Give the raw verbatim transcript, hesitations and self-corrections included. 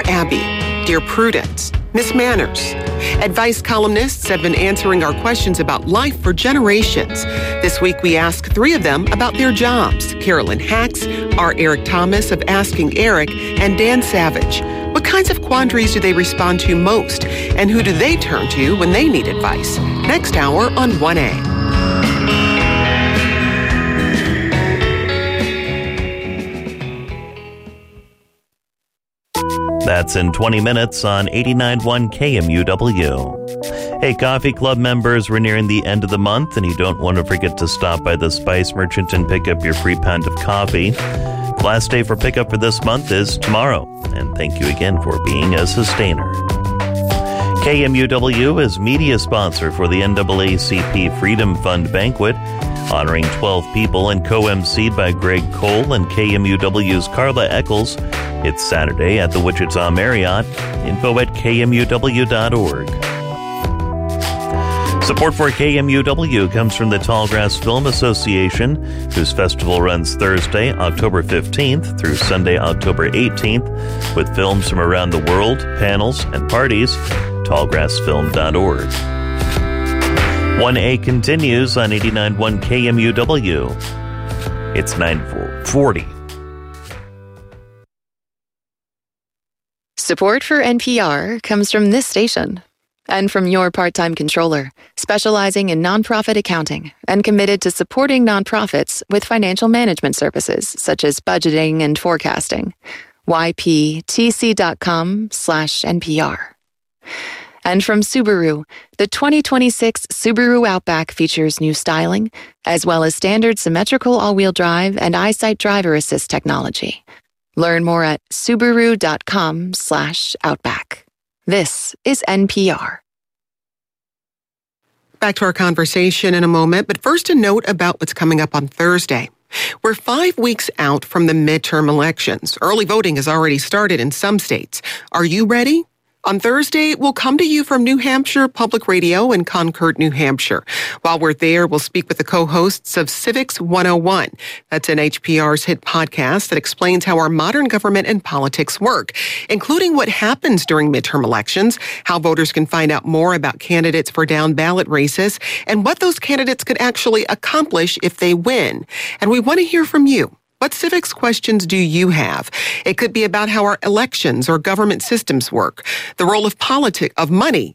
Abby, Dear Prudence, Miss Manners. Advice columnists have been answering our questions about life for generations. This week, we ask three of them about their jobs. Carolyn Hacks, R. Eric Thomas of Asking Eric, and Dan Savage. What kinds of quandaries do they respond to most? And who do they turn to when they need advice? Next hour on one A. That's in twenty minutes on eighty-nine point one K M U W. Hey, Coffee Club members, we're nearing the end of the month, and you don't want to forget to stop by the Spice Merchant and pick up your free pound of coffee. The last day for pickup for this month is tomorrow, and thank you again for being a sustainer. K M U W is media sponsor for the N double A C P Freedom Fund Banquet, honoring twelve people and co-emceed by Greg Cole and K M U W's Carla Eccles. It's Saturday at the Wichita Marriott. Info at K M U W dot org. Support for K M U W comes from the Tallgrass Film Association, whose festival runs Thursday, October fifteenth through Sunday, October eighteenth, with films from around the world, panels, and parties. tallgrass film dot org. one A continues on eighty-nine point one K M U W. It's nine forty. Support for N P R comes from this station and from your part-time controller, specializing in nonprofit accounting and committed to supporting nonprofits with financial management services such as budgeting and forecasting. Y P T C dot com slash N P R. And from Subaru, the twenty twenty-six Subaru Outback features new styling, as well as standard symmetrical all-wheel drive and EyeSight driver assist technology. Learn more at Subaru dot com slash Outback. This is N P R. Back to our conversation in a moment, but first a note about what's coming up on Thursday. We're five weeks out from the midterm elections. Early voting has already started in some states. Are you ready? On Thursday, we'll come to you from New Hampshire Public Radio in Concord, New Hampshire. While we're there, we'll speak with the co-hosts of Civics one oh one. That's N H P R's hit podcast that explains how our modern government and politics work, including what happens during midterm elections, how voters can find out more about candidates for down-ballot races, and what those candidates could actually accomplish if they win. And we want to hear from you. What civics questions do you have? It could be about how our elections or government systems work, the role of politic of money